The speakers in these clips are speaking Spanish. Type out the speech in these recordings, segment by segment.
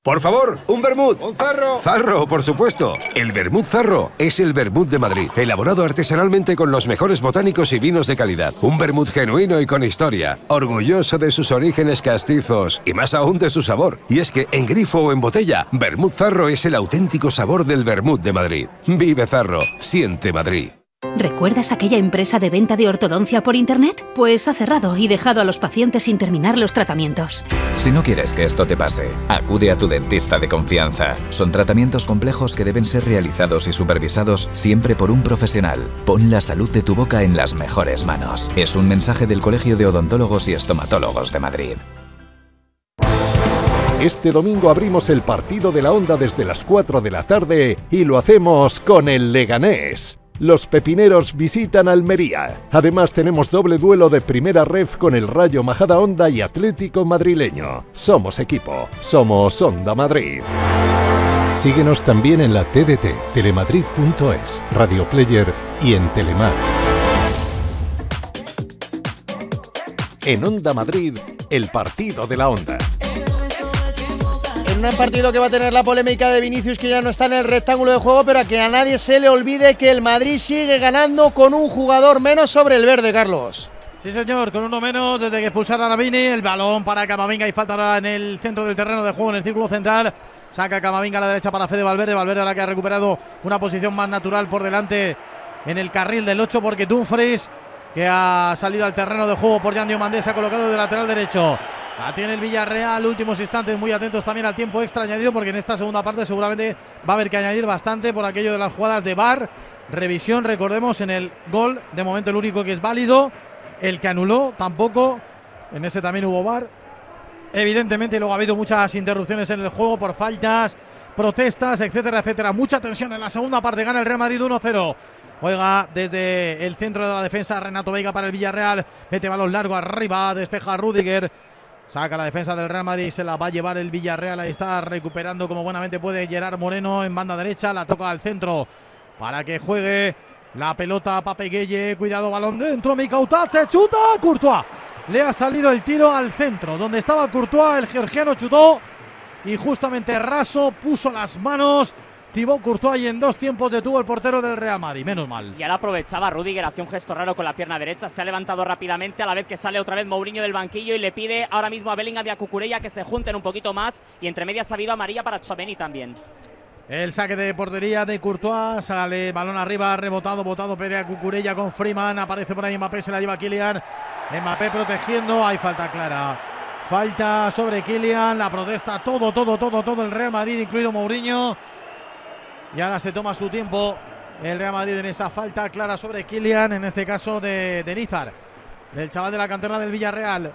Por favor, un vermut. ¡Un zarro! Zarro, por supuesto. El vermut Zarro es el vermut de Madrid, elaborado artesanalmente con los mejores botánicos y vinos de calidad. Un vermut genuino y con historia, orgulloso de sus orígenes castizos y más aún de su sabor. Y es que en grifo o en botella, vermut Zarro es el auténtico sabor del vermut de Madrid. Vive Zarro, siente Madrid. ¿Recuerdas aquella empresa de venta de ortodoncia por internet? Pues ha cerrado y dejado a los pacientes sin terminar los tratamientos. Si no quieres que esto te pase, acude a tu dentista de confianza. Son tratamientos complejos que deben ser realizados y supervisados siempre por un profesional. Pon la salud de tu boca en las mejores manos. Es un mensaje del Colegio de Odontólogos y Estomatólogos de Madrid. Este domingo abrimos el partido de la Onda desde las 4 de la tarde y lo hacemos con el Leganés. Los pepineros visitan Almería. Además tenemos doble duelo de primera ref con el Rayo Majadahonda y Atlético Madrileño. Somos equipo, somos Onda Madrid. Síguenos también en la TDT, telemadrid.es, Radio Player y en Telemar. En Onda Madrid, el partido de la Onda. En un partido que va a tener la polémica de Vinicius, que ya no está en el rectángulo de juego, pero a que a nadie se le olvide que el Madrid sigue ganando con un jugador menos sobre el verde, Carlos. Sí, señor, con uno menos desde que expulsaron a Vini. El balón para Camavinga y falta ahora en el centro del terreno de juego, en el círculo central. Saca Camavinga a la derecha para Fede Valverde. Valverde ahora que ha recuperado una posición más natural por delante en el carril del 8, porque Dumfries, que ha salido al terreno de juego por Jan Diomandé, se ha colocado de lateral derecho. La tiene el Villarreal, últimos instantes, muy atentos también al tiempo extra añadido, porque en esta segunda parte seguramente va a haber que añadir bastante por aquello de las jugadas de VAR. Revisión, recordemos, en el gol, de momento el único que es válido, el que anuló tampoco, en ese también hubo VAR. Evidentemente luego ha habido muchas interrupciones en el juego por faltas, protestas, etcétera, etcétera. Mucha tensión en la segunda parte, gana el Real Madrid 1-0. Juega desde el centro de la defensa Renato Veiga para el Villarreal, mete balón largo arriba, despeja a Rüdiger. Saca la defensa del Real Madrid, se la va a llevar el Villarreal. Ahí está recuperando como buenamente puede Gerard Moreno en banda derecha. La toca al centro para que juegue la pelota Pape Gueye. Cuidado, balón dentro, Mikautat, se chuta, Courtois. Le ha salido el tiro al centro. Donde estaba Courtois, el georgiano chutó y justamente raso puso las manos Thibaut Courtois, y en dos tiempos detuvo el portero del Real Madrid, menos mal. Y ahora aprovechaba Rüdiger, hacía un gesto raro con la pierna derecha, se ha levantado rápidamente a la vez que sale otra vez Mourinho del banquillo y le pide ahora mismo a Bellingham y a Cucurella que se junten un poquito más, y entre medias ha habido amarilla para Tchouaméni también. El saque de portería de Courtois, sale balón arriba, botado, pelea Cucurella con Freeman, aparece por ahí Mbappé, se la lleva Kylian, Mbappé protegiendo, hay falta clara. Falta sobre Kylian, la protesta todo el Real Madrid, incluido Mourinho. Y ahora se toma su tiempo el Real Madrid en esa falta clara sobre Kylian, en este caso de Nizar, del chaval de la cantera del Villarreal.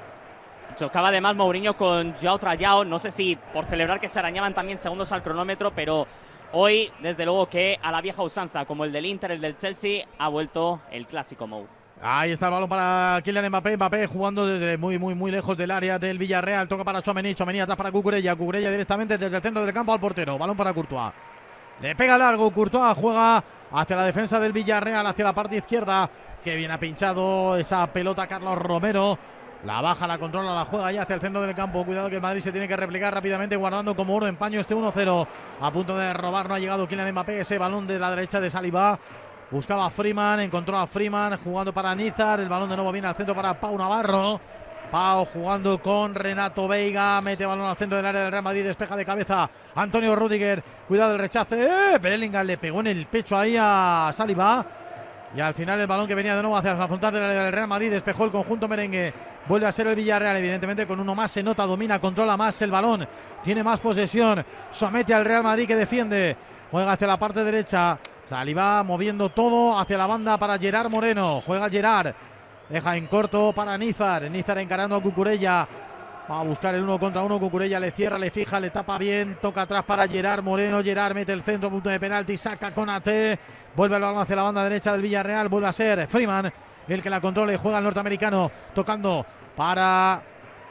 Chocaba además Mourinho con Joao Trayao, no sé si por celebrar que se arañaban también segundos al cronómetro, pero hoy desde luego que a la vieja usanza, como el del Inter, el del Chelsea, ha vuelto el clásico Mou. Ahí está el balón para Kylian Mbappé. Mbappé jugando desde muy lejos del área del Villarreal. Toca para Tchouaméni. Tchouaméni atrás para Cucurella. Cucurella directamente desde el centro del campo al portero. Balón para Courtois. Le pega largo Courtois. Juega hacia la defensa del Villarreal, hacia la parte izquierda. Que bien ha pinchado esa pelota Carlos Romero. La baja, la controla, la juega ya hacia el centro del campo. Cuidado que el Madrid se tiene que replicar rápidamente, guardando como oro en paño este 1-0. A punto de robar, no ha llegado Kylian Mbappé. Ese balón de la derecha de Saliba. Buscaba a Freeman, encontró a Freeman jugando para Nizar. El balón de nuevo viene al centro para Pau Navarro. Pau jugando con Renato Veiga. Mete balón al centro del área del Real Madrid. Despeja de cabeza Antonio Rüdiger. Cuidado el rechace. Bellingham le pegó en el pecho ahí a Saliba. Y al final el balón que venía de nuevo hacia la frontal del área del Real Madrid. Despejó el conjunto merengue. Vuelve a ser el Villarreal, evidentemente con uno más se nota, domina, controla más el balón. Tiene más posesión. Somete al Real Madrid que defiende. Juega hacia la parte derecha. Saliba moviendo todo hacia la banda para Gerard Moreno. Juega Gerard. Deja en corto para Nizar. Nizar encarando a Cucurella. Va a buscar el 1 contra 1. Cucurella le cierra, le fija, le tapa bien. Toca atrás para Gerard Moreno. Gerard mete el centro, punto de penalti. Saca con AT. Vuelve el balón hacia la banda derecha del Villarreal. Vuelve a ser Freeman el que la controla y juega el norteamericano. Tocando para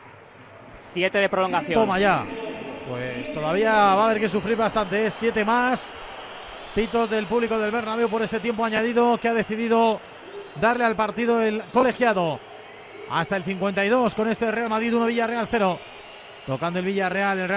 7 de prolongación. Toma ya. Pues todavía va a haber que sufrir bastante. 7 más. Pitos del público del Bernabéu por ese tiempo añadido que ha decidido darle al partido el colegiado. Hasta el 52 con este Real Madrid 1, Villarreal 0. Tocando el Villarreal, el Real